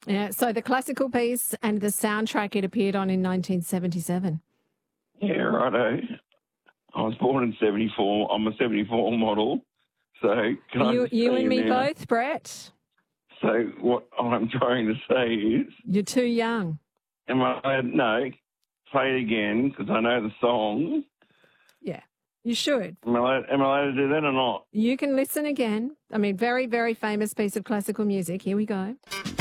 Yeah, so the classical piece and the soundtrack it appeared on in 1977. Yeah, righto. I was born in 74. I'm a 74 model. So can I just You tell and me now? both, Brett. So what I'm trying to say is, You're too young. no, play it again because I know the song. Yeah, you should. Am I allowed to do that or not? You can listen again. I mean, very, very famous piece of classical music. Here we go.